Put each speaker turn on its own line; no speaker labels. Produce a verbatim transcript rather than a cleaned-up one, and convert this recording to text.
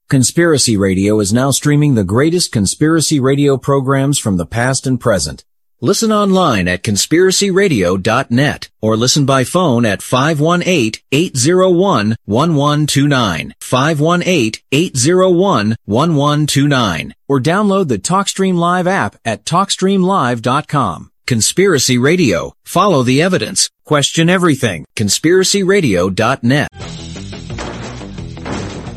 Conspiracy Radio is now streaming the greatest conspiracy radio programs from the past and present. Listen online at conspiracy radio dot net or listen by phone at five one eight, eight zero one, one one two nine, five one eight, eight zero one, one one two nine, or download the TalkStream Live app at talk stream live dot com. Conspiracy Radio. Follow the evidence. Question everything. conspiracy radio dot net.